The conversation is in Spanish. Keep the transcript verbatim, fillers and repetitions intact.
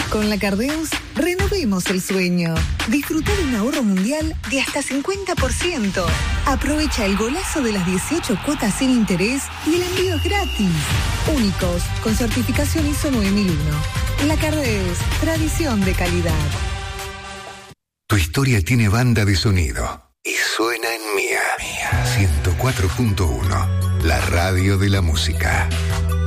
Con la Cardeus, renovemos el sueño. Disfruta de un ahorro mundial de hasta cincuenta por ciento. Aprovecha el golazo de las dieciocho cuotas sin interés y el envío es gratis. Únicos, con certificación I S O nueve mil uno. La Cardeus, tradición de calidad. Tu historia tiene banda de sonido y suena en Mía. Mía ciento cuatro punto uno, la radio de la música.